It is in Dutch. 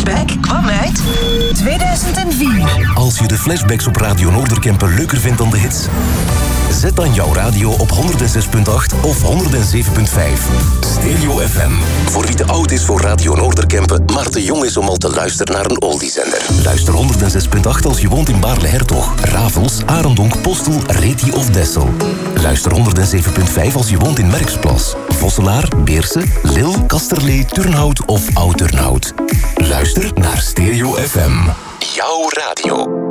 Flashback kwam uit 2004. Als je de flashbacks op Radio Noorderkempen leuker vindt dan de hits, zet dan jouw radio op 106.8 of 107.5. Stereo FM. Voor wie te oud is voor Radio Noorderkempen, maar te jong is om al te luisteren naar een oldiezender. Luister 106.8 als je woont in Baarle-Hertog, Ravels, Arendonk, Postel, Reti of Dessel. Luister 107.5 als je woont in Merksplas, Vosselaar, Beerse, Lil, Kasterlee, Turnhout of Oud-Turnhout. Luister naar Stereo FM. Jouw radio.